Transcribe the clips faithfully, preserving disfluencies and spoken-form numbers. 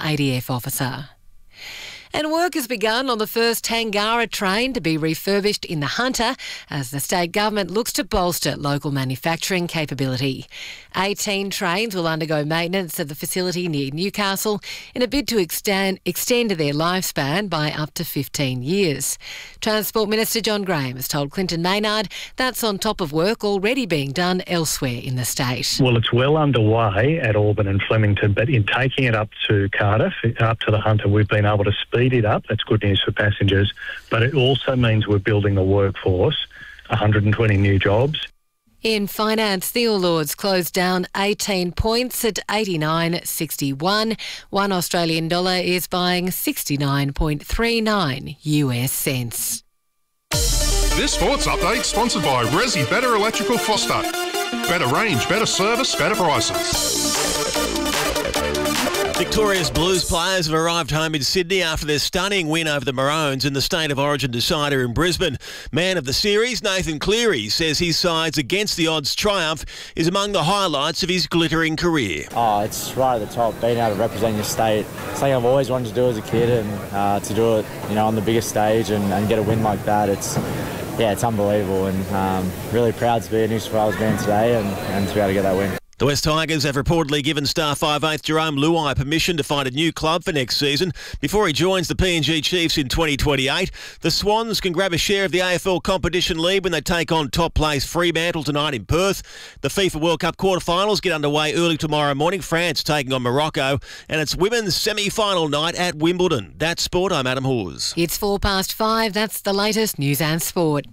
A D F officer. And work has begun on the first Tangara train to be refurbished in the Hunter as the state government looks to bolster local manufacturing capability. eighteen trains will undergo maintenance at the facility near Newcastle in a bid to extend, extend their lifespan by up to fifteen years. Transport Minister John Graham has told Clinton Maynard that's on top of work already being done elsewhere in the state. Well, it's well underway at Auburn and Flemington, but in taking it up to Cardiff, up to the Hunter, we've been able to speed it up. That's good news for passengers, but it also means we're building the workforce, one hundred twenty new jobs. In finance, the All Ords closed down eighteen points at eighty-nine sixty-one. One Australian dollar is buying sixty-nine point three nine U S cents. This sports update sponsored by Resi Better Electrical Foster. Better range, better service, better prices. Victoria's Blues players have arrived home in Sydney after their stunning win over the Maroons in the State of Origin decider in Brisbane. Man of the series, Nathan Cleary, says his side's against the odds triumph is among the highlights of his glittering career. Oh, it's right at the top, being able to represent your state. It's something I've always wanted to do as a kid, and uh, to do it, you know, on the biggest stage and, and get a win like that, it's yeah, it's unbelievable, and um, really proud to be a New South Wales man today and, and to be able to get that win. The West Tigers have reportedly given star five eighth Jerome Luai permission to find a new club for next season before he joins the P N G Chiefs in twenty twenty-eight. The Swans can grab a share of the A F L competition lead when they take on top place Fremantle tonight in Perth. The FIFA World Cup quarterfinals get underway early tomorrow morning. France taking on Morocco, and it's women's semi-final night at Wimbledon. That's sport. I'm Adam Hawes. It's four past five. That's the latest news and sport.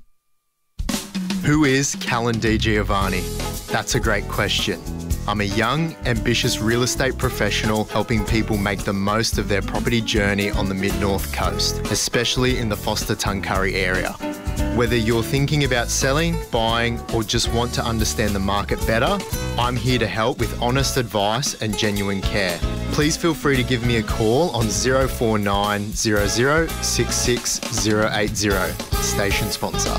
Who is Callan Di Giovanni? That's a great question. I'm a young, ambitious real estate professional helping people make the most of their property journey on the Mid-North Coast, especially in the Forster-Tuncurry area. Whether you're thinking about selling, buying, or just want to understand the market better, I'm here to help with honest advice and genuine care. Please feel free to give me a call on zero four nine zero zero six six zero eight zero. Station sponsor.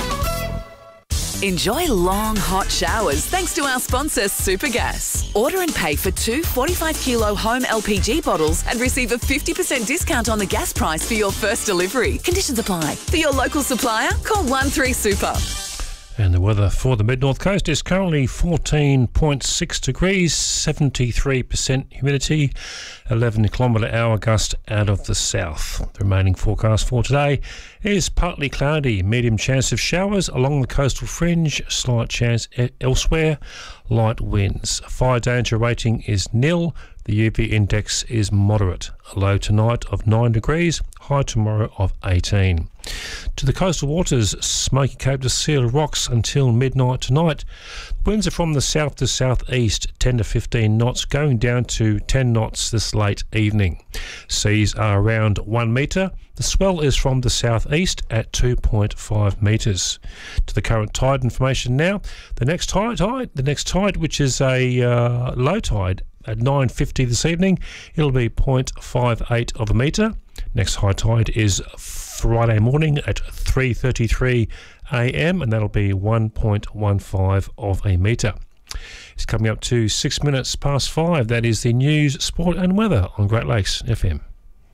Enjoy long, hot showers thanks to our sponsor, Supergas. Order and pay for two forty-five kilo home L P G bottles and receive a fifty percent discount on the gas price for your first delivery. Conditions apply. For your local supplier, call one three super. And the weather for the Mid-North Coast is currently fourteen point six degrees, seventy-three percent humidity, eleven kilometre hour gust out of the south. The remaining forecast for today is partly cloudy, medium chance of showers along the coastal fringe, slight chance elsewhere, light winds. Fire danger rating is nil. The U V index is moderate. A low tonight of nine degrees, high tomorrow of eighteen. To the coastal waters, Smoky Cape to Seal Rocks until midnight tonight. Winds are from the south to southeast, ten to fifteen knots, going down to ten knots this late evening. Seas are around one metre. The swell is from the southeast at two point five metres. To the current tide information now. The next tide, tide the next tide, which is a uh, low tide, at nine fifty this evening, it'll be zero point five eight of a metre. Next high tide is Friday morning at three thirty-three a m and that'll be one point one five of a metre. It's coming up to six minutes past five. That is the news, sport and weather on Great Lakes F M.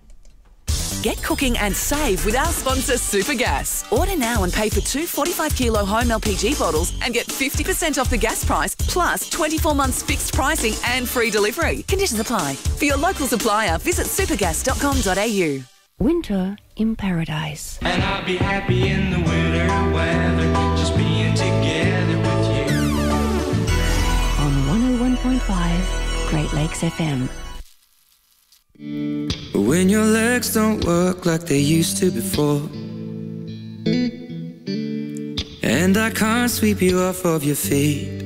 Get cooking and save with our sponsor, Supergas. Order now and pay for two forty-five kilo home L P G bottles and get fifty percent off the gas price, plus twenty-four months fixed pricing and free delivery. Conditions apply. For your local supplier, visit supergas dot com dot a u. Winter in paradise. And I'll be happy in the winter weather, just being together with you. On one oh one point five, Great Lakes F M. When your legs don't work like they used to before, and I can't sweep you off of your feet,